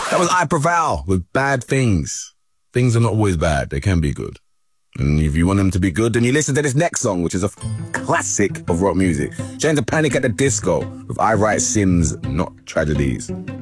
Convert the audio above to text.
That was I Prevail with Bad Things. Things are not always bad. They can be good. And if you want them to be good, then you listen to this next song, which is a classic of rock music. Change the Panic at the Disco with I Write Sims, Not Tragedies.